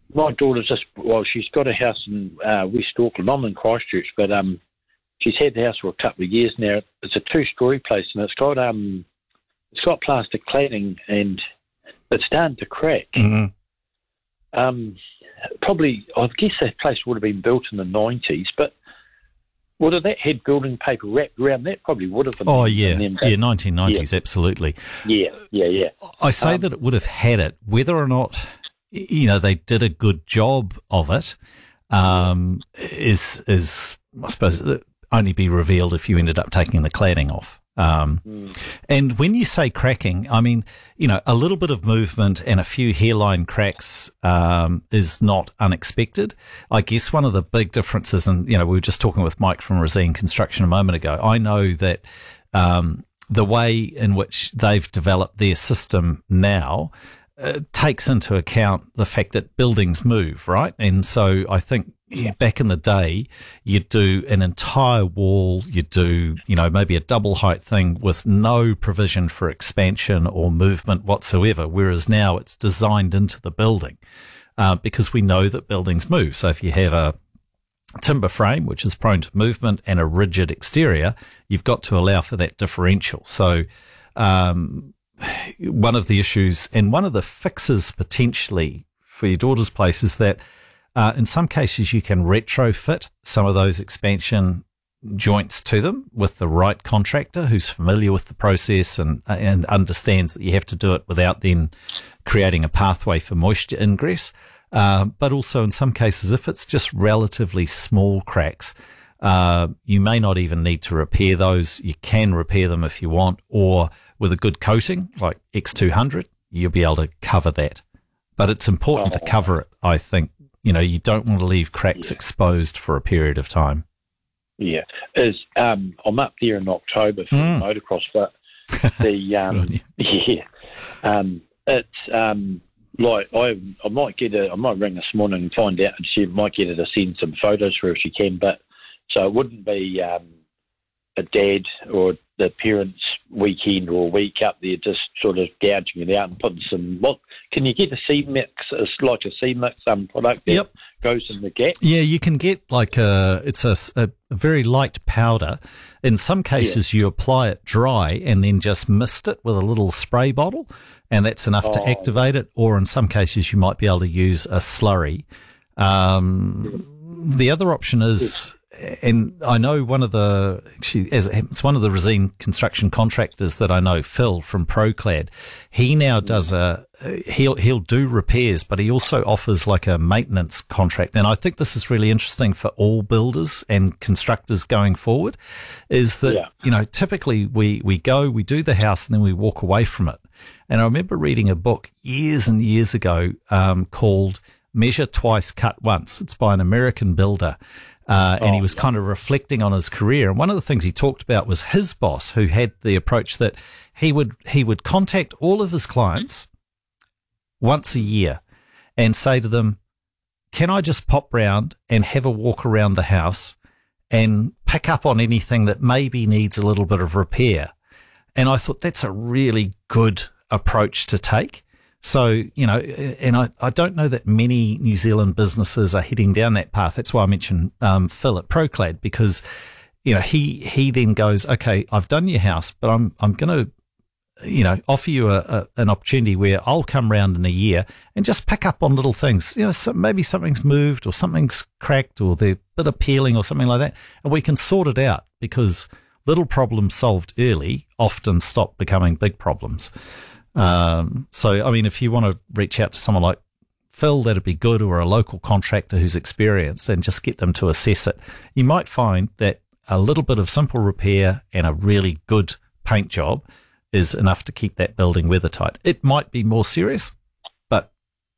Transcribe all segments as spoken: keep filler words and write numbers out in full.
my daughter's just, well, she's got a house in uh, West Auckland. I'm in Christchurch, but um, she's had the house for a couple of years now. It's a two-storey place, and it's got um, it's got plastic cladding, and it's starting to crack. Mm-hmm. Um, probably, I guess that place would have been built in the nineties, but would have that had building paper wrapped around that? Probably would have. Oh, yeah. Yeah, nineteen nineties, yeah. Absolutely. Yeah, yeah, yeah. I say um, that it would have had it. Whether or not, you know, they did a good job of it um, is, is, I suppose, only be revealed if you ended up taking the cladding off. Um, mm. And when you say cracking, I mean, you know, a little bit of movement and a few hairline cracks um, is not unexpected. I guess one of the big differences, and, you know, we were just talking with Mike from Resene Construction a moment ago. I know that um, the way in which they've developed their system now uh, takes into account the fact that buildings move, right? And so I think Yeah, back in the day, you'd do an entire wall, you'd do, you know, maybe a double height thing with no provision for expansion or movement whatsoever, whereas now it's designed into the building uh, because we know that buildings move. So if you have a timber frame, which is prone to movement, and a rigid exterior, you've got to allow for that differential. So um, one of the issues and one of the fixes potentially for your daughter's place is that Uh, in some cases, you can retrofit some of those expansion joints to them with the right contractor who's familiar with the process and and understands that you have to do it without then creating a pathway for moisture ingress. Uh, but also in some cases, if it's just relatively small cracks, uh, you may not even need to repair those. You can repair them if you want, or with a good coating like X two hundred, you'll be able to cover that. But it's important oh. to cover it, I think. You know, you don't want to leave cracks yeah. exposed for a period of time. Yeah. Is um, I'm up there in October for mm. motocross, but the um, yeah, um, it's um, like I I might get a I might ring this morning and find out, and she might get her to send some photos for her if she can. But so it wouldn't be um, a dad or the parents' weekend or a week up there just sort of gouging it out and putting some, what, can you get a C-mix, it's like a C-mix um, product that yep. goes in the gap? Yeah, you can get like a, it's a, a very light powder. In some cases yeah. you apply it dry and then just mist it with a little spray bottle, and that's enough oh. to activate it, or in some cases you might be able to use a slurry. Um, the other option is, and I know one of the, actually, as it's one of the Resene construction contractors that I know, Phil from ProClad. He now does a, he'll he'll do repairs, but he also offers like a maintenance contract. And I think this is really interesting for all builders and constructors going forward, is that, yeah. you know, typically we, we go, we do the house, and then we walk away from it. And I remember reading a book years and years ago um, called Measure Twice, Cut Once. It's by an American builder. Uh, and oh, he was yeah. kind of reflecting on his career. And one of the things he talked about was his boss, who had the approach that he would he would contact all of his clients once a year and say to them, can I just pop round and have a walk around the house and pick up on anything that maybe needs a little bit of repair? And I thought that's a really good approach to take. So, you know, and I, I don't know that many New Zealand businesses are heading down that path. That's why I mentioned um, Phil at ProClad, because, you know, he, he then goes, okay, I've done your house, but I'm I'm going to, you know, offer you a, a, an opportunity where I'll come round in a year and just pick up on little things. You know, so maybe something's moved or something's cracked or they're a bit of peeling or something like that, and we can sort it out, because little problems solved early often stop becoming big problems. Um, so, I mean, if you want to reach out to someone like Phil, that'd be good, or a local contractor who's experienced, and just get them to assess it. You might find that a little bit of simple repair and a really good paint job is enough to keep that building weathertight. It might be more serious, but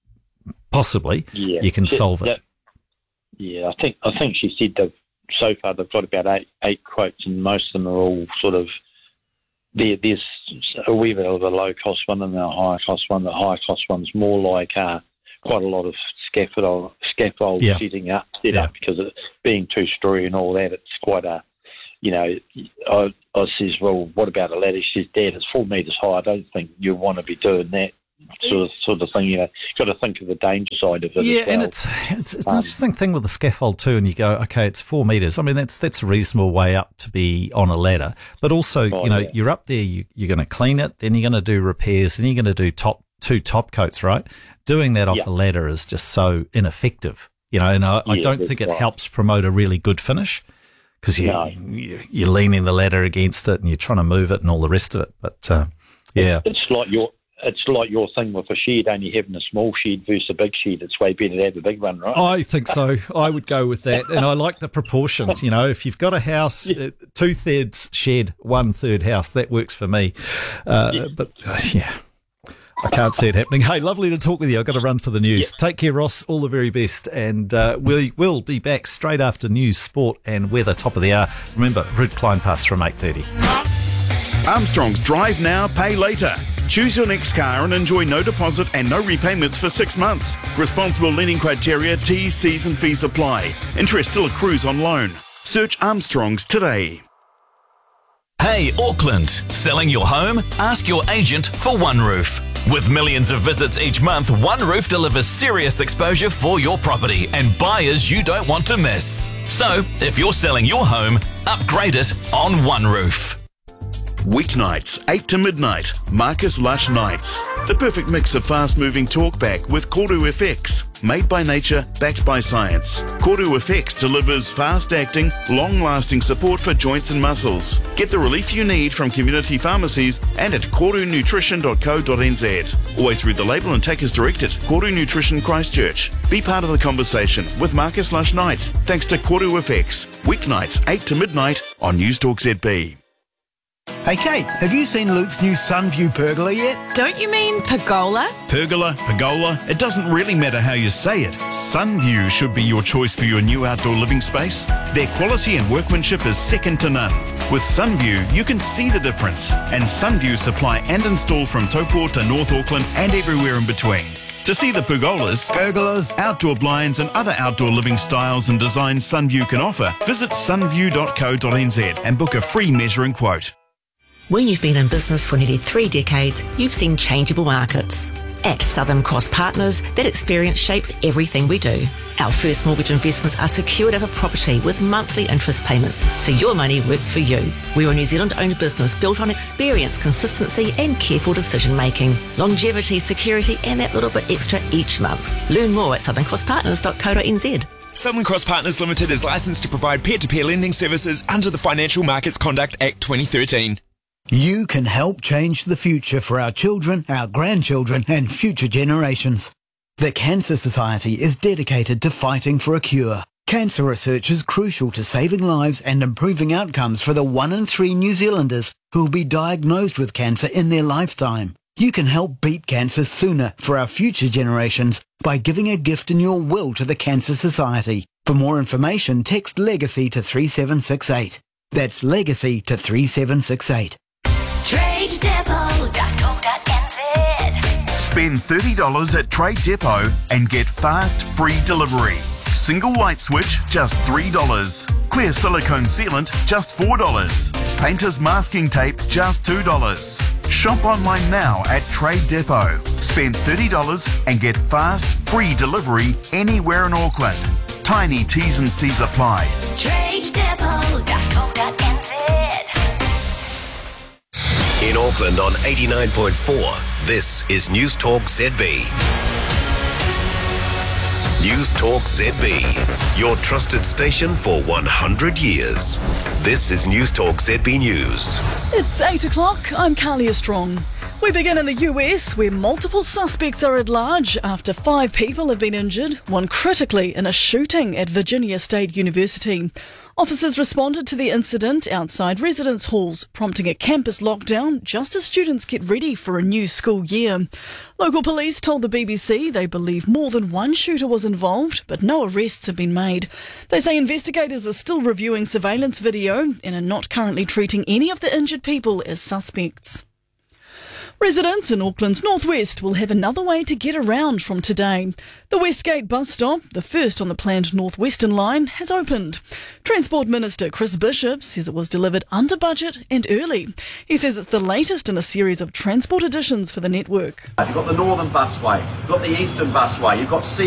possibly yeah. you can she, solve it. That, yeah, I think I think she said that so far they've got about eight eight quotes, and most of them are all sort of, there. There's a wee bit of a low cost one and a high cost one. The high cost one's more like uh, quite a lot of scaffold scaffold yeah. setting up, set yeah. up, because of it being two story and all that. It's quite a, you know, I, I says, well, what about a ladder? She says, Dad, it's four metres high. I don't think you want to be doing that sort of sort of thing. You know, got to think of the danger side of it. Yeah, as well. and it's it's, it's Um, an interesting thing with the scaffold too. And you go, okay, it's four meters. I mean, that's that's a reasonable way up to be on a ladder. But also, Oh, you know, yeah. you're up there. You, you're going to clean it, then you're going to do repairs, then you're going to do top two top coats. Right, doing that off Yeah. a ladder is just so ineffective. You know, and I, I Yeah, don't that's think it right. helps promote a really good finish because you, No. you you're leaning the ladder against it and you're trying to move it and all the rest of it. But uh, yeah. It's like your it's like your thing with a shed, only having a small shed versus a big shed. It's way better to have a big one, right? I think so. I would go with that. And I like the proportions. You know, if you've got a house, Yeah. uh, two thirds shed, one third house, that works for me. Uh, Yeah. But uh, yeah, I can't see it happening. Hey, lovely to talk with you. I've got to run for the news. Take care, Ross. All the very best. And uh, we will be back straight after news, sport and weather, top of the hour. Remember, Ruud Kleinpass from eight thirty. Armstrong's Drive Now, Pay Later. Choose your next car and enjoy no deposit and no repayments for six months. Responsible lending criteria, T's, C's and fees apply. Interest still accrues on loan. Search Armstrong's today. Hey, Auckland, selling your home? Ask your agent for One Roof. With millions of visits each month, One Roof delivers serious exposure for your property and buyers you don't want to miss. So, if you're selling your home, upgrade it on One Roof. Weeknights, eight to midnight, Marcus Lush Nights. The perfect mix of fast-moving talkback with Koru F X. Made by nature, backed by science. Koru F X delivers fast-acting, long-lasting support for joints and muscles. Get the relief you need from community pharmacies and at koru nutrition dot co dot n z. Always read the label and take as directed. Koru Nutrition Christchurch. Be part of the conversation with Marcus Lush Nights thanks to Koru F X. Weeknights, eight to midnight on News Talk Z B. Hey Kate, have you seen Luke's new Sunview pergola yet? Don't you mean pergola? Pergola, pergola, it doesn't really matter how you say it. Sunview should be your choice for your new outdoor living space. Their quality and workmanship is second to none. With Sunview, you can see the difference. And Sunview supply and install from Taupo to North Auckland and everywhere in between. To see the pergolas, Pergolas? outdoor blinds and other outdoor living styles and designs Sunview can offer, visit sunview dot co dot n z and book a free measuring quote. When you've been in business for nearly three decades, you've seen changeable markets. At Southern Cross Partners, that experience shapes everything we do. Our first mortgage investments are secured over property with monthly interest payments, so your money works for you. We're a New Zealand-owned business built on experience, consistency and careful decision-making. Longevity, security and that little bit extra each month. Learn more at southern cross partners dot co dot n z. Southern Cross Partners Limited is licensed to provide peer-to-peer lending services under the Financial Markets Conduct Act twenty thirteen. You can help change the future for our children, our grandchildren and future generations. The Cancer Society is dedicated to fighting for a cure. Cancer research is crucial to saving lives and improving outcomes for the one in three New Zealanders who will be diagnosed with cancer in their lifetime. You can help beat cancer sooner for our future generations by giving a gift in your will to the Cancer Society. For more information, text LEGACY to three seven six eight. That's LEGACY to three seven six eight. trade depot dot co dot n z. Spend thirty dollars at Trade Depot and get fast, free delivery. Single light switch, just three dollars. Clear silicone sealant, just four dollars. Painter's masking tape, just two dollars. Shop online now at Trade Depot. Spend thirty dollars and get fast, free delivery anywhere in Auckland. Tiny T's and C's apply. trade depot dot co dot n z. In Auckland on eighty-nine point four, this is News Talk Z B. News Talk Z B, your trusted station for one hundred years. This is News Talk Z B News. It's eight o'clock. I'm Kalia Strong. We begin in the U S, where multiple suspects are at large after five people have been injured, one critically in a shooting at Virginia State University. Officers responded to the incident outside residence halls, prompting a campus lockdown just as students get ready for a new school year. Local police told the B B C they believe more than one shooter was involved, but no arrests have been made. They say investigators are still reviewing surveillance video and are not currently treating any of the injured people as suspects. Residents in Auckland's northwest will have another way to get around from today. The Westgate bus stop, the first on the planned Northwestern line, has opened. Transport Minister Chris Bishop says it was delivered under budget and early. He says it's the latest in a series of transport additions for the network. You've got the Northern Busway, you've got the Eastern Busway, you've got C